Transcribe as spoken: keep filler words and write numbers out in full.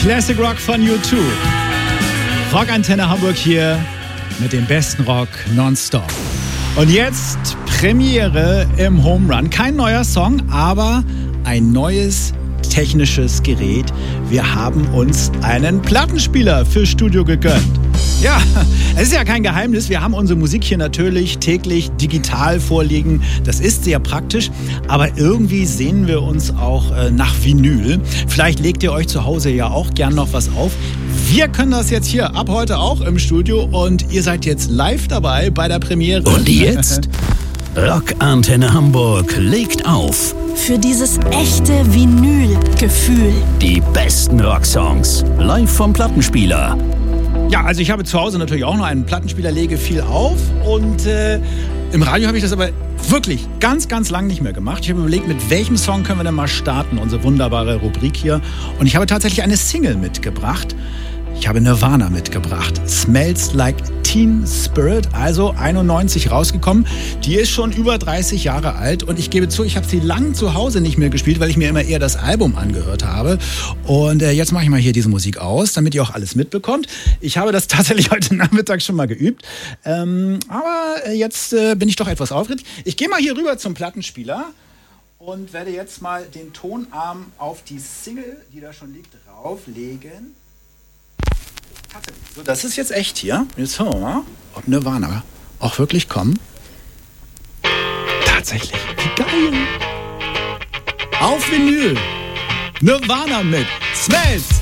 Classic Rock von U zwei. Rockantenne Hamburg hier mit dem besten Rock nonstop. Und jetzt Premiere im Home Run. Kein neuer Song, aber ein neues technisches Gerät. Wir haben uns einen Plattenspieler fürs Studio gegönnt. Ja, es ist ja kein Geheimnis. Wir haben unsere Musik hier natürlich täglich digital vorliegen. Das ist sehr praktisch. Aber irgendwie sehnen wir uns auch äh, nach Vinyl. Vielleicht legt ihr euch zu Hause ja auch gern noch was auf. Wir können das jetzt hier ab heute auch im Studio. Und ihr seid jetzt live dabei bei der Premiere. Und jetzt? Rockantenne Hamburg legt auf. Für dieses echte Vinyl-Gefühl. Die besten Rocksongs live vom Plattenspieler. Ja, also ich habe zu Hause natürlich auch noch einen Plattenspieler, lege viel auf und äh, im Radio habe ich das aber wirklich ganz, ganz lang nicht mehr gemacht. Ich habe überlegt, mit welchem Song können wir denn mal starten, unsere wunderbare Rubrik hier. Und ich habe tatsächlich eine Single mitgebracht. Ich habe Nirvana mitgebracht. Smells Like Teen Spirit, also einundneunzig rausgekommen. Die ist schon über dreißig Jahre alt und ich gebe zu, ich habe sie lang zu Hause nicht mehr gespielt, weil ich mir immer eher das Album angehört habe. Und äh, jetzt mache ich mal hier diese Musik aus, damit ihr auch alles mitbekommt. Ich habe das tatsächlich heute Nachmittag schon mal geübt. Ähm, aber jetzt äh, bin ich doch etwas aufgeregt. Ich gehe mal hier rüber zum Plattenspieler und werde jetzt mal den Tonarm auf die Single, die da schon liegt, rauflegen. So, das ist jetzt echt hier. Jetzt hören wir mal, ob Nirvana auch wirklich kommen. Tatsächlich. Wie geil. Auf Vinyl. Nirvana mit Smells